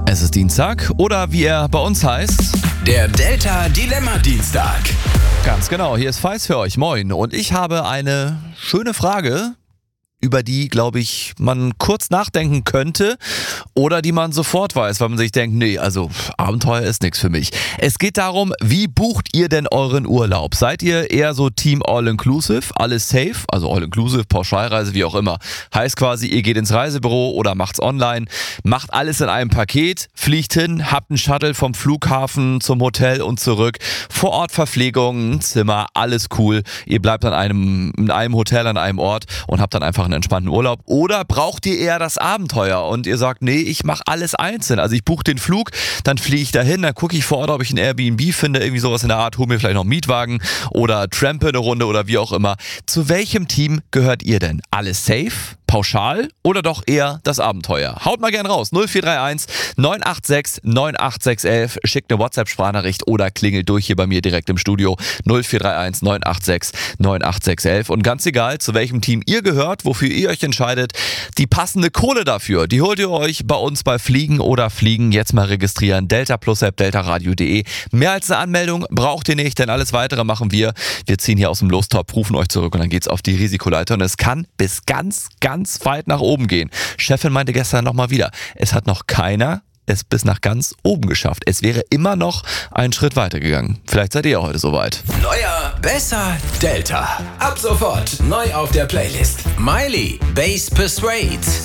Es ist Dienstag oder wie er bei uns heißt, der Delta Dilemma Dienstag. ganz genau, hier ist Feis für euch, moin. Und ich habe eine schöne Frage, über die, glaube ich, man kurz nachdenken könnte oder die man sofort weiß, weil man sich denkt, nee, also Abenteuer ist nichts für mich. Es geht darum, wie bucht ihr denn euren Urlaub? Seid ihr eher so Team All-Inclusive, alles safe, also All-Inclusive, Pauschalreise, wie auch immer. Heißt quasi, ihr geht ins Reisebüro oder macht's online, macht alles in einem Paket, fliegt hin, habt einen Shuttle vom Flughafen zum Hotel und zurück, vor Ort Verpflegung, ein Zimmer, alles cool. Ihr bleibt in einem Hotel an einem Ort und habt dann einfach einen entspannten Urlaub. Oder braucht ihr eher das Abenteuer und ihr sagt, nee, ich mache alles einzeln. Also ich buche den Flug, dann fliege ich dahin, dann gucke ich vor Ort, ob ich ein Airbnb finde, irgendwie sowas in der Art, hole mir vielleicht noch einen Mietwagen oder trampe eine Runde oder wie auch immer. Zu welchem Team gehört ihr denn? Alles safe? Pauschal oder doch eher das Abenteuer? Haut mal gern raus. 0431 986 98611. Schickt eine WhatsApp-Sprachnachricht oder klingelt durch hier bei mir direkt im Studio. 0431 986 98611. Und ganz egal, zu welchem Team ihr gehört, wofür ihr euch entscheidet, die passende Kohle dafür, die holt ihr euch bei uns bei Fliegen oder Fliegen. Jetzt mal registrieren. Delta Plus App, deltaradio.de. Mehr als eine Anmeldung braucht ihr nicht, denn alles weitere machen wir. Wir ziehen hier aus dem Lostopf, rufen euch zurück und dann geht's auf die Risikoleiter. Und es kann bis ganz weit nach oben gehen. Chefin meinte gestern nochmal wieder, es hat noch keiner es bis nach ganz oben geschafft. Es wäre immer noch einen Schritt weiter gegangen. Vielleicht seid ihr heute soweit. Neuer, besser, Delta. Ab sofort neu auf der Playlist. Miley, Bass Persuade.